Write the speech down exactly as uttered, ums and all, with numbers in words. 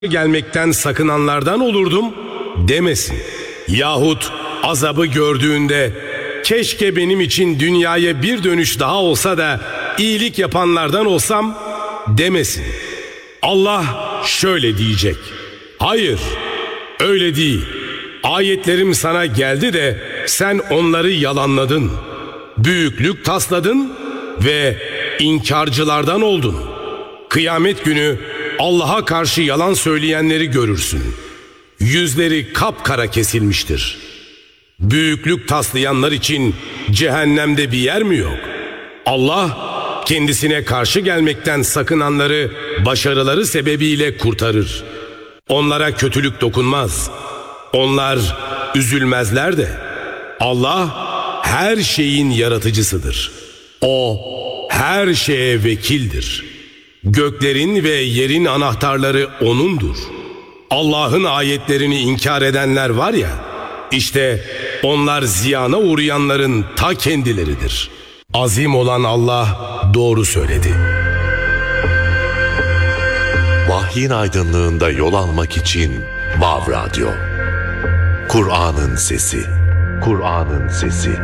gelmekten sakınanlardan olurdum demesin. Yahut azabı gördüğünde keşke benim için dünyaya bir dönüş daha olsa da iyilik yapanlardan olsam demesin. Allah şöyle diyecek: hayır, öyle değil. Ayetlerim sana geldi de sen onları yalanladın. Büyüklük tasladın ve inkarcılardan oldun. Kıyamet günü Allah'a karşı yalan söyleyenleri görürsün. Yüzleri kapkara kesilmiştir. Büyüklük taslayanlar için cehennemde bir yer mi yok? Allah kendisine karşı gelmekten sakınanları başarıları sebebiyle kurtarır. Onlara kötülük dokunmaz. Onlar üzülmezler de. Allah her şeyin yaratıcısıdır. O her şeye vekildir. Göklerin ve yerin anahtarları O'nundur. Allah'ın ayetlerini inkar edenler var ya, işte onlar ziyana uğrayanların ta kendileridir. Azim olan Allah doğru söyledi. Vahyin aydınlığında yol almak için Vav Radyo. Kur'an'ın sesi. Kur'an'ın sesi.